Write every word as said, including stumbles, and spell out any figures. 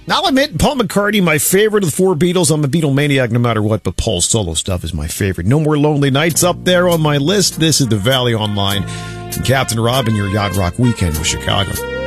I'll admit, Paul McCartney, my favorite of the four Beatles. I'm a Beatle maniac no matter what, but Paul's solo stuff is my favorite. No More Lonely Nights up there on my list. This is the Valley Online. And Captain Rob and your Yacht Rock Weekend with Chicago.